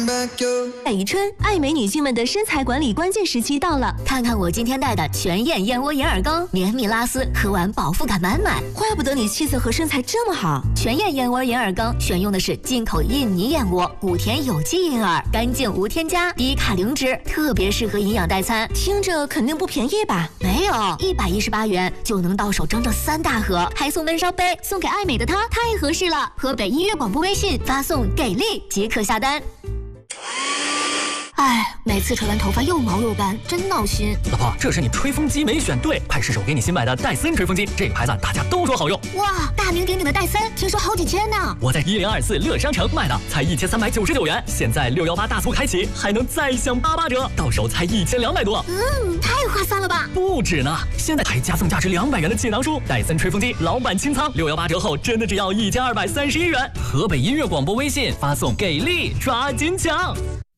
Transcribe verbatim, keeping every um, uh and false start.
李宇春，爱美女性们的身材管理关键时期到了。 看看我今天带的全燕燕窝银耳羹，绵密拉丝，喝完饱腹感满满。 怪不得你气色和身材这么好。 全燕燕窝银耳羹选用的是进口印尼燕窝，谷田有机银耳，干净无添加，低卡零脂，特别适合营养代餐。 听着肯定不便宜吧？ 没有，一百一十八元就能到手整整三大盒，还送温烧杯，送给爱美的她太合适了。河北音乐广播微信发送“给力”即可下单。哎，每次吹完头发又毛又干，真闹心。 老婆，这是你吹风机没选对，快试试我给你新买的戴森吹风机，这个牌子大家都说好用。 哇，大名鼎鼎的戴森，听说好几千呢。 我在一零二四乐商城买的，才一千三百九十九元，现在六幺八大促开启，还能再享八八折，到手才一千两百多。 嗯，太划算了吧？ 不止呢，现在还加送价值两百元的气囊书，戴森吹风机老板清仓，六幺八折后真的只要一千二百三十一元。河北音乐广播微信发送给力，抓紧抢。